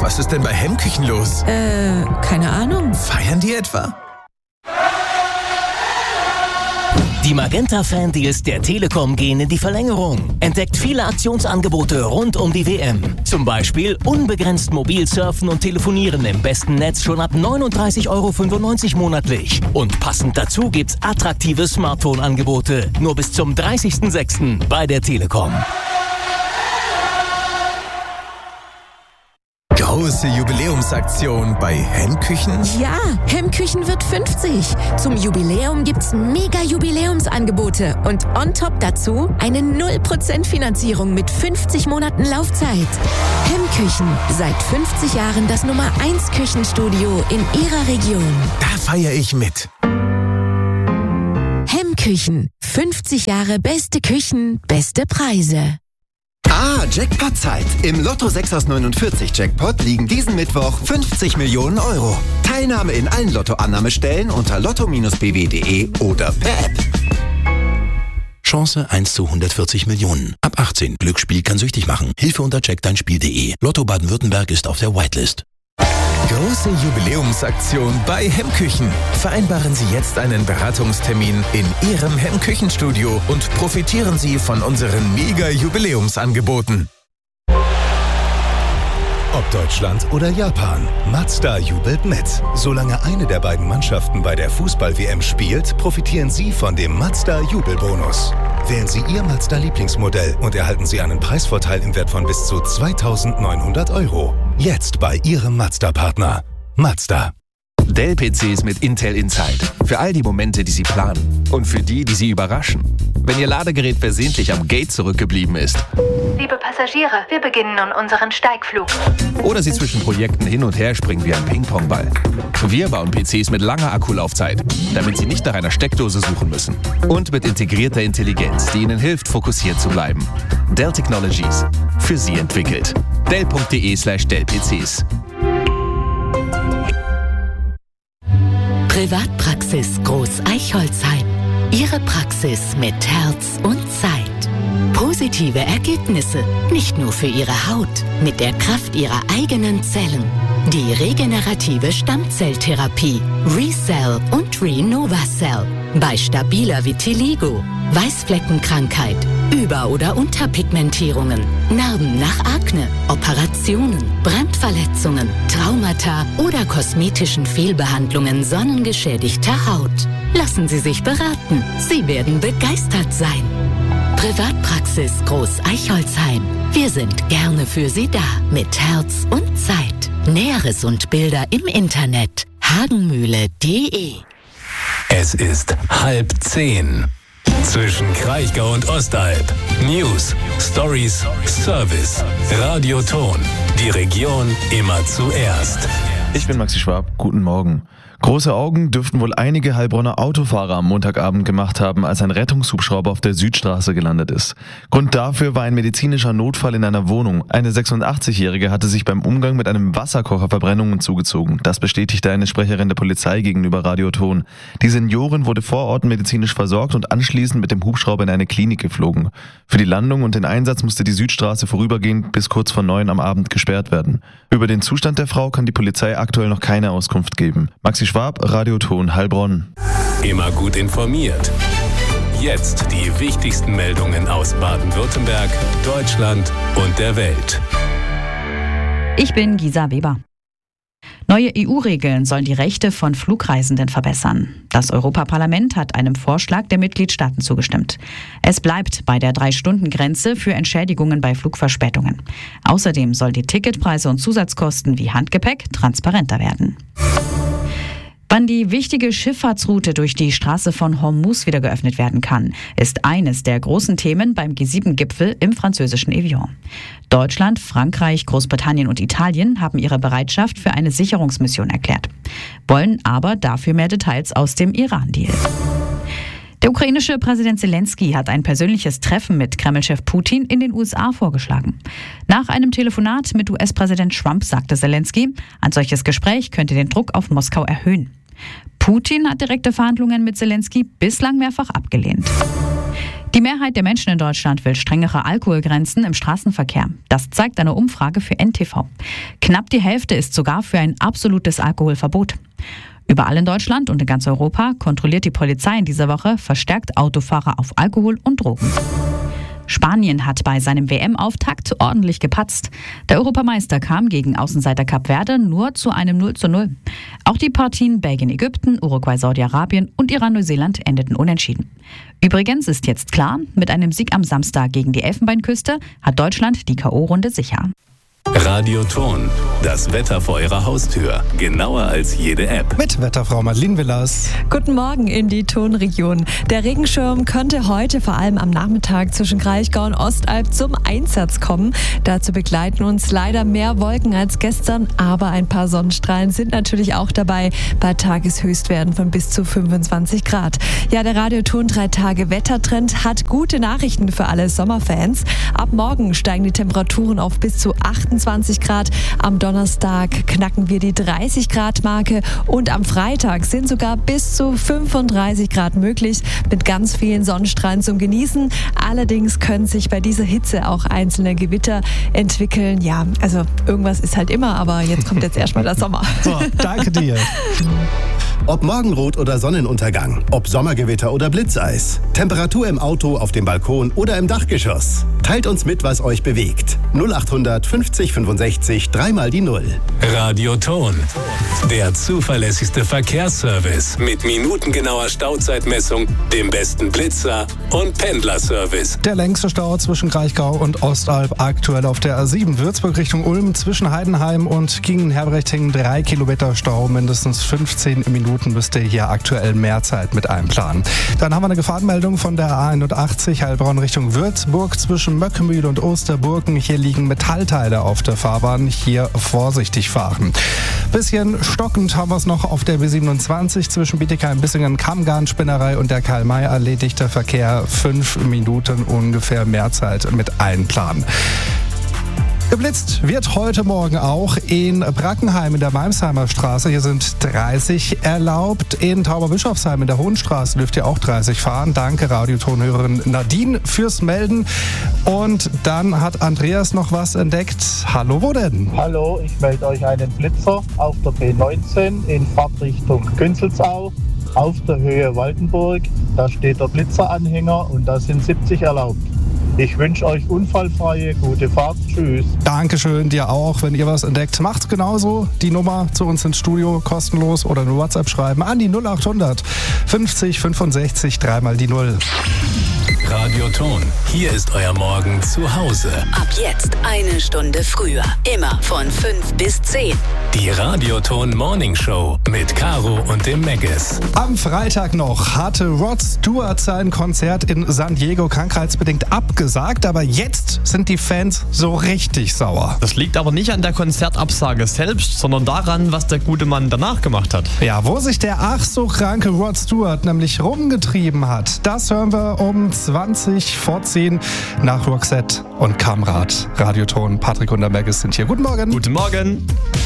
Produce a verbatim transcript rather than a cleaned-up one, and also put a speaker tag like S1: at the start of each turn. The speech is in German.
S1: Was ist denn bei Hemmküchen los?
S2: Äh, keine Ahnung.
S1: Feiern die etwa?
S3: Die Magenta-Fan-Deals der Telekom gehen in die Verlängerung. Entdeckt viele Aktionsangebote rund um die W M. Zum Beispiel unbegrenzt mobil surfen und telefonieren im besten Netz schon ab neununddreißig Euro fünfundneunzig monatlich. Und passend dazu gibt's attraktive Smartphone-Angebote. Nur bis zum dreißigsten sechsten bei der Telekom.
S1: Große Jubiläumsaktion bei Hemmküchen?
S2: Ja, Hemmküchen wird fünfzig. Zum Jubiläum gibt's mega Jubiläumsangebote und on top dazu eine null Prozent Finanzierung mit fünfzig Monaten Laufzeit. Hemmküchen, seit fünfzig Jahren das Nummer eins Küchenstudio in Ihrer Region.
S1: Da feiere ich mit.
S2: Hemmküchen, fünfzig Jahre beste Küchen, beste Preise.
S4: Ah, Jackpot-Zeit. Im Lotto sechs aus neunundvierzig Jackpot liegen diesen Mittwoch fünfzig Millionen Euro. Teilnahme in allen Lottoannahmestellen unter lotto Bindestrich b w punkt d e oder per App.
S5: Chance eins zu hundertvierzig Millionen. Ab achtzehn. Glücksspiel kann süchtig machen. Hilfe unter check dein Spiel punkt d e. Lotto Baden-Württemberg ist auf der Whitelist.
S1: Große Jubiläumsaktion bei Hemmküchen. Vereinbaren Sie jetzt einen Beratungstermin in Ihrem Hemmküchenstudio und profitieren Sie von unseren Mega-Jubiläumsangeboten.
S6: Ob Deutschland oder Japan, Mazda jubelt mit. Solange eine der beiden Mannschaften bei der Fußball-W M spielt, profitieren Sie von dem Mazda-Jubelbonus. Wählen Sie Ihr Mazda-Lieblingsmodell und erhalten Sie einen Preisvorteil im Wert von bis zu zweitausendneunhundert Euro. Jetzt bei Ihrem Mazda-Partner. Mazda.
S7: Dell-P Cs mit Intel Inside. Für all die Momente, die Sie planen. Und für die, die Sie überraschen. Wenn Ihr Ladegerät versehentlich am Gate zurückgeblieben ist.
S8: Liebe Passagiere, wir beginnen nun unseren Steigflug.
S7: Oder Sie zwischen Projekten hin und her springen wie ein Ping-Pong-Ball. Wir bauen P Cs mit langer Akkulaufzeit, damit Sie nicht nach einer Steckdose suchen müssen. Und mit integrierter Intelligenz, die Ihnen hilft, fokussiert zu bleiben. Dell Technologies. Für Sie entwickelt. dell punkt d e slash dell P Cs.
S9: Privatpraxis Groß Eichholzheim. Ihre Praxis mit Herz und Zeit. Positive Ergebnisse, nicht nur für Ihre Haut, mit der Kraft Ihrer eigenen Zellen. Die regenerative Stammzelltherapie ReCell und ReNovaCell. Bei stabiler Vitiligo, Weißfleckenkrankheit, Über- oder Unterpigmentierungen, Narben nach Akne, Operationen, Brandverletzungen, Traumata oder kosmetischen Fehlbehandlungen sonnengeschädigter Haut. Lassen Sie sich beraten. Sie werden begeistert sein. Privatpraxis Groß Eichholzheim. Wir sind gerne für Sie da. Mit Herz und Zeit. Näheres und Bilder im Internet. hagenmühle punkt de.
S6: Es ist halb zehn. Zwischen Kraichgau und Ostalb. News, Stories, Service, Radioton. Die Region immer zuerst.
S10: Ich bin Maxi Schwab. Guten Morgen. Große Augen dürften wohl einige Heilbronner Autofahrer am Montagabend gemacht haben, als ein Rettungshubschrauber auf der Südstraße gelandet ist. Grund dafür war ein medizinischer Notfall in einer Wohnung. Eine sechsundachtzig-Jährige hatte sich beim Umgang mit einem Wasserkocher Verbrennungen zugezogen. Das bestätigte eine Sprecherin der Polizei gegenüber Radioton. Die Seniorin wurde vor Ort medizinisch versorgt und anschließend mit dem Hubschrauber in eine Klinik geflogen. Für die Landung und den Einsatz musste die Südstraße vorübergehend bis kurz vor neun am Abend gesperrt werden. Über den Zustand der Frau kann die Polizei aktuell noch keine Auskunft geben. Maxi Schwab, Radioton Heilbronn.
S6: Immer gut informiert. Jetzt die wichtigsten Meldungen aus Baden-Württemberg, Deutschland und der Welt.
S11: Ich bin Gisa Weber. Neue E U-Regeln sollen die Rechte von Flugreisenden verbessern. Das Europaparlament hat einem Vorschlag der Mitgliedstaaten zugestimmt. Es bleibt bei der Drei-Stunden-Grenze für Entschädigungen bei Flugverspätungen. Außerdem sollen die Ticketpreise und Zusatzkosten wie Handgepäck transparenter werden. Wann die wichtige Schifffahrtsroute durch die Straße von Hormuz wieder geöffnet werden kann, ist eines der großen Themen beim G sieben Gipfel im französischen Evian. Deutschland, Frankreich, Großbritannien und Italien haben ihre Bereitschaft für eine Sicherungsmission erklärt, wollen aber dafür mehr Details aus dem Iran-Deal. Der ukrainische Präsident Zelensky hat ein persönliches Treffen mit Kreml-Chef Putin in den U S A vorgeschlagen. Nach einem Telefonat mit U S-Präsident Trump sagte Zelensky, ein solches Gespräch könnte den Druck auf Moskau erhöhen. Putin hat direkte Verhandlungen mit Zelensky bislang mehrfach abgelehnt. Die Mehrheit der Menschen in Deutschland will strengere Alkoholgrenzen im Straßenverkehr. Das zeigt eine Umfrage für N T V. Knapp die Hälfte ist sogar für ein absolutes Alkoholverbot. Überall in Deutschland und in ganz Europa kontrolliert die Polizei in dieser Woche verstärkt Autofahrer auf Alkohol und Drogen. Spanien hat bei seinem W M-Auftakt ordentlich gepatzt. Der Europameister kam gegen Außenseiter Kap Verde nur zu einem null zu null. Auch die Partien Belgien-Ägypten, Uruguay-Saudi-Arabien und Iran-Neuseeland endeten unentschieden. Übrigens ist jetzt klar, mit einem Sieg am Samstag gegen die Elfenbeinküste hat Deutschland die K O-Runde sicher.
S12: Radio Ton, das Wetter vor Ihrer Haustür. Genauer als jede App.
S13: Mit Wetterfrau Madeleine Villas.
S14: Guten Morgen in die Tonregion. Der Regenschirm könnte heute vor allem am Nachmittag zwischen Kraichgau und Ostalb zum Einsatz kommen. Dazu begleiten uns leider mehr Wolken als gestern, aber ein paar Sonnenstrahlen sind natürlich auch dabei bei Tageshöchstwerten von bis zu fünfundzwanzig Grad. Ja, der Radio Ton drei Tage Wettertrend hat gute Nachrichten für alle Sommerfans. Ab morgen steigen die Temperaturen auf bis zu achtundzwanzig Grad. Am Donnerstag knacken wir die dreißig Grad Marke und am Freitag sind sogar bis zu fünfunddreißig Grad möglich mit ganz vielen Sonnenstrahlen zum Genießen. Allerdings können sich bei dieser Hitze auch einzelne Gewitter entwickeln. Ja, also irgendwas ist halt immer, aber jetzt kommt jetzt erstmal der Sommer.
S13: So, danke dir.
S15: Ob Morgenrot oder Sonnenuntergang, ob Sommergewitter oder Blitzeis, Temperatur im Auto, auf dem Balkon oder im Dachgeschoss. Teilt uns mit, was euch bewegt. null achthundert fünfzig fünfundsechzig, dreimal die Null.
S12: Radio Ton, der zuverlässigste Verkehrsservice mit minutengenauer Stauzeitmessung, dem besten Blitzer und Pendlerservice.
S13: Der längste Stau zwischen Kraichgau und Ostalb aktuell auf der A sieben Würzburg Richtung Ulm zwischen Heidenheim und Gingen-Herberechting drei Kilometer Stau, mindestens fünfzehn Minuten müsst ihr hier aktuell mehr Zeit mit einplanen. Dann haben wir eine Gefahrenmeldung von der A einundachtzig Heilbronn Richtung Würzburg zwischen Möckemühle und Osterburgen. Hier liegen Metallteile auf der Fahrbahn. Hier vorsichtig fahren. Bisschen stockend haben wir es noch auf der B siebenundzwanzig zwischen Bietigheim, Bissingen, Kammgarn-Spinnerei und der Karl-May-Allee. Dichter Verkehr, fünf Minuten ungefähr mehr Zeit mit einplanen. Geblitzt wird heute Morgen auch in Brackenheim in der Meimsheimer Straße. Hier sind dreißig erlaubt. In Tauberbischofsheim in der Hohenstraße dürft ihr auch dreißig fahren. Danke, Radiotonhörerin Nadine, fürs Melden. Und dann hat Andreas noch was entdeckt. Hallo, wo denn?
S16: Hallo, ich melde euch einen Blitzer auf der B neunzehn in Fahrtrichtung Günzelsau. Auf der Höhe Waldenburg. Da steht der Blitzeranhänger und da sind siebzig erlaubt. Ich wünsche euch unfallfreie, gute Fahrt. Tschüss.
S13: Dankeschön, dir auch. Wenn ihr was entdeckt, macht's genauso. Die Nummer zu uns ins Studio, kostenlos oder eine WhatsApp schreiben an die null achthundert fünfzig fünfundsechzig, dreimal die Null.
S12: Radio Ton, hier ist euer Morgen zu Hause.
S9: Ab jetzt eine Stunde früher. Immer von fünf bis zehn.
S12: Die Radio Ton Morning Show mit Caro und dem Megges.
S13: Am Freitag noch hatte Rod Stewart sein Konzert in San Diego krankheitsbedingt abgesagt, aber jetzt sind die Fans so richtig sauer.
S17: Das liegt aber nicht an der Konzertabsage selbst, sondern daran, was der gute Mann danach gemacht hat.
S13: Ja, wo sich der ach so kranke Rod Stewart nämlich rumgetrieben hat, das hören wir um zwanzig vor zehn nach Roxette und Kamrat. Radioton, Patrick und der Megges sind hier. Guten Morgen.
S17: Guten Morgen.